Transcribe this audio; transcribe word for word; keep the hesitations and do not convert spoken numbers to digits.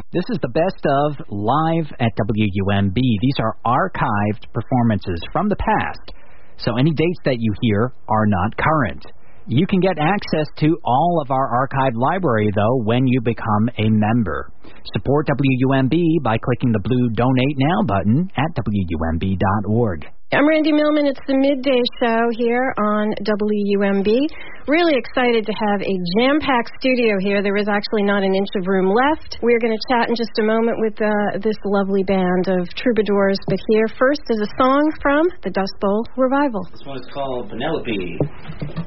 This is the best of live at W U M B. These are archived performances from the past, so any dates that you hear are not current. You can get access to all of our archived library, though, when you become a member. Support W U M B by clicking the blue Donate Now button at W U M B dot org. I'm Randy Millman. It's the Midday Show here on W U M B. Really excited to have a jam-packed studio here. There is actually not an inch of room left. We're going to chat in just a moment with uh, this lovely band of troubadours. But here first is a song from the Dust Bowl Revival. This one is called Penelope.